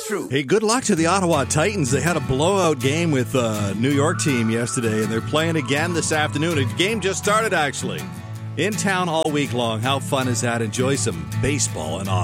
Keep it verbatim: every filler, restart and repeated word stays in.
true. Hey, good luck to the Ottawa Titans. They had a blowout game with a New York team yesterday, and they're playing again this afternoon. A game just started, actually. In town all week long. How fun is that? Enjoy some baseball in Ottawa.